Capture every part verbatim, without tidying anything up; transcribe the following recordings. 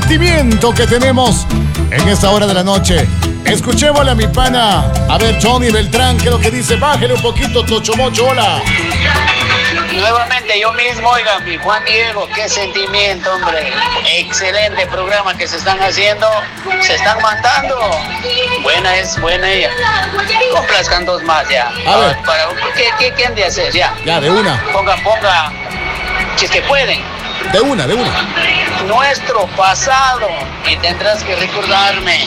sentimiento que tenemos en esta hora de la noche. Escuchémosle a mi pana. A ver, Johnny Beltrán, ¿qué es lo que dice? Bájale un poquito, Tocho Mocho, hola. Nuevamente yo mismo, oiga, mi Juan Diego, qué sentimiento, hombre. Excelente programa que se están haciendo, se están mandando. Buena es, buena ella. Complazcan dos más ya. A ver. Para, ¿qué, qué, ¿Qué han de hacer ya? Ya, de una. Ponga, ponga, si es que pueden. De una, de una. Nuestro pasado, y tendrás que recordarme.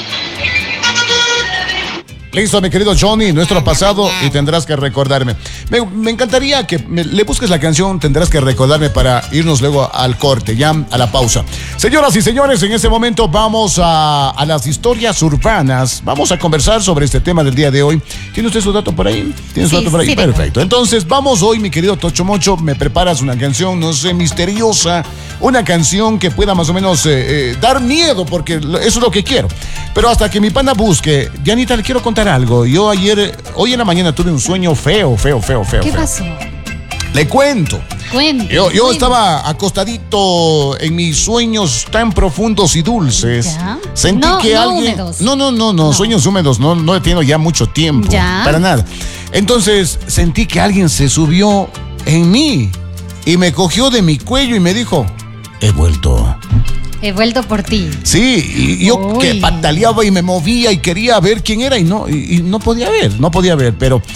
Listo, mi querido Johnny, nuestro pasado y tendrás que recordarme. Me, me encantaría que me, le busques la canción Tendrás que recordarme para irnos luego al corte, ya a la pausa. Señoras y señores, en este momento vamos a, a las historias urbanas. Vamos a conversar sobre este tema del día de hoy. ¿Tiene usted su dato por ahí? ¿Tiene su Sí, dato por ahí? sí, Perfecto. Entonces, vamos hoy, mi querido Tocho Mocho, me preparas una canción, no sé, misteriosa, una canción que pueda más o menos eh, eh, dar miedo, porque eso es lo que quiero. Pero hasta que mi pana busque, Dianita, le quiero contar algo. Yo ayer, hoy en la mañana tuve un sueño feo, feo, feo, feo. ¿Qué feo. pasó? Le cuento. Cuente. Yo, yo cuente. estaba acostadito en mis sueños tan profundos y dulces. Ya. Sentí No, que no alguien. húmedos. No, no, no, no, No. sueños húmedos, no, no he tenido ya mucho tiempo. Ya. Para nada. Entonces sentí que alguien se subió en mí y me cogió de mi cuello y me dijo: he vuelto. He vuelto por ti. Sí, y yo Uy. que pataleaba y me movía y quería ver quién era y no, y, y no podía ver, no podía ver, pero